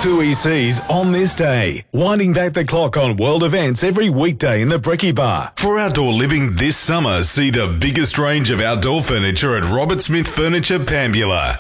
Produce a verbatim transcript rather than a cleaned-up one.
Two E Cs on this day, winding back the clock on world events every weekday in the Bricky Bar. For outdoor living this summer, see the biggest range of outdoor furniture at Robert Smith Furniture Pambula.